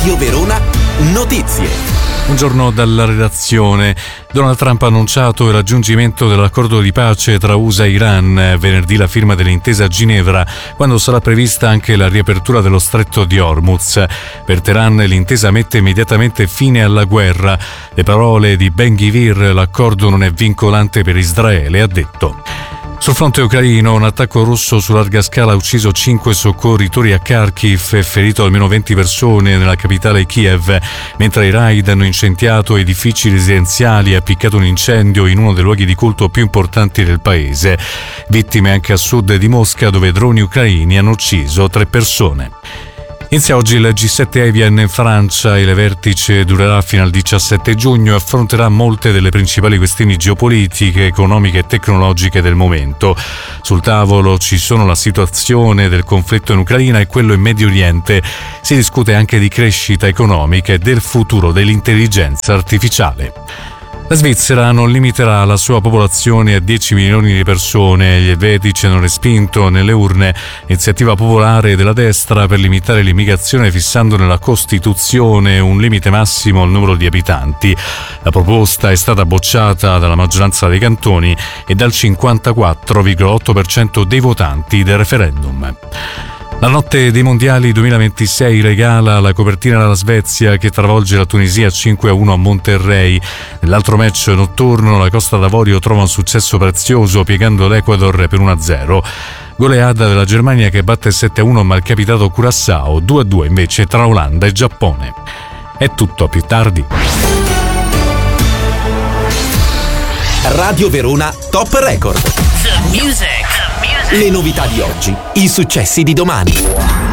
Radio Verona Notizie. Buongiorno dalla redazione. Donald Trump ha annunciato il raggiungimento dell'accordo di pace tra USA e Iran, venerdì la firma dell'intesa a Ginevra, quando sarà prevista anche la riapertura dello stretto di Hormuz. Per Teheran l'intesa mette immediatamente fine alla guerra. Le parole di Ben-Gvir: l'accordo non è vincolante per Israele, ha detto. Sul fronte ucraino, un attacco russo su larga scala ha ucciso 5 soccorritori a Kharkiv e ferito almeno 20 persone nella capitale Kiev, mentre i raid hanno incendiato edifici residenziali e appiccato un incendio in uno dei luoghi di culto più importanti del paese. Vittime anche a sud di Mosca, dove droni ucraini hanno ucciso 3 persone. Inizia oggi il G7 Evian in Francia. Il vertice durerà fino al 17 giugno e affronterà molte delle principali questioni geopolitiche, economiche e tecnologiche del momento. Sul tavolo ci sono la situazione del conflitto in Ucraina e quello in Medio Oriente. Si discute anche di crescita economica e del futuro dell'intelligenza artificiale. La Svizzera non limiterà la sua popolazione a 10 milioni di persone. Gli elvetici hanno respinto nelle urne l'iniziativa popolare della destra per limitare l'immigrazione, fissando nella Costituzione un limite massimo al numero di abitanti. La proposta è stata bocciata dalla maggioranza dei cantoni e dal 54,8% dei votanti del referendum. La notte dei mondiali 2026 regala la copertina alla Svezia, che travolge la Tunisia 5-1 a Monterrey. Nell'altro match notturno la Costa d'Avorio trova un successo prezioso piegando l'Ecuador per 1-0. Goleada della Germania che batte 7-1 malcapitato Curaçao, 2-2 invece tra Olanda e Giappone. È tutto, a più tardi. Radio Verona Top Record. The music. Le novità di oggi, i successi di domani.